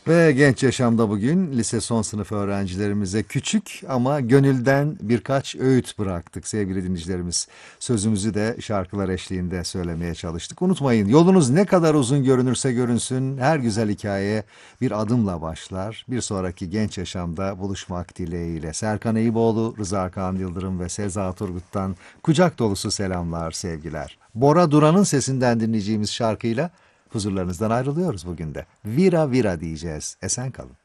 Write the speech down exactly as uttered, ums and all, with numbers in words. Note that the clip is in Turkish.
Ve genç yaşamda bugün lise son sınıf öğrencilerimize küçük ama gönülden birkaç öğüt bıraktık sevgili dinleyicilerimiz. Sözümüzü de şarkılar eşliğinde söylemeye çalıştık. Unutmayın, yolunuz ne kadar uzun görünürse görünsün her güzel hikaye bir adımla başlar. Bir sonraki genç yaşamda buluşmak dileğiyle. Serkan Eyüboğlu, Rıza Kaan Yıldırım ve Seza Turgut'tan kucak dolusu selamlar, sevgiler. Bora Duran'ın sesinden dinleyeceğimiz şarkıyla huzurlarınızdan ayrılıyoruz bugün de. Vira vira diyeceğiz. Esen kalın.